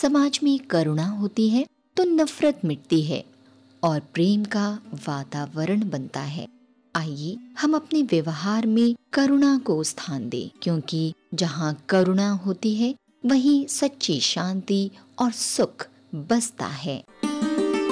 समाज में करुणा होती है तो नफरत मिटती है और प्रेम का वातावरण बनता है। आइए हम अपने व्यवहार में करुणा को स्थान दें, क्योंकि जहाँ करुणा होती है वहीं सच्ची शांति और सुख बसता है।